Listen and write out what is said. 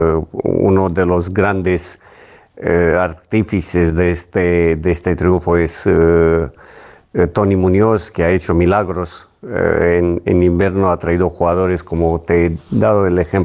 Uno de los grandes artífices de este triunfo es Tony Muñoz, que ha hecho milagros. En invierno ha traído jugadores, como te he dado el ejemplo